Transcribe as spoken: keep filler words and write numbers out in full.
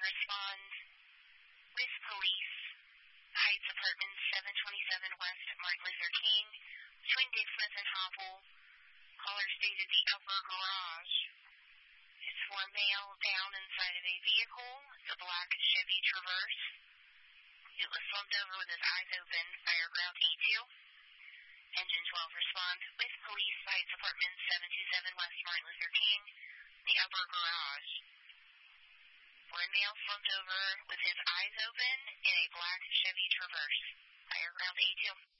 respond with police. Heights Apartments, seven twenty-seven West Martin Luther King. Twin Dave Pleasant Hopple. Caller stated the upper garage is for a male down inside of a vehicle. It's a black Chevy Traverse. It was slumped over with his eyes open. Fire ground A two. Engine twelve respond with police. Heights Apartments, seven twenty-seven West Martin Luther King. The upper garage. For a male slumped over with his eyes open in a black Chevy Traverse. Fire ground A two.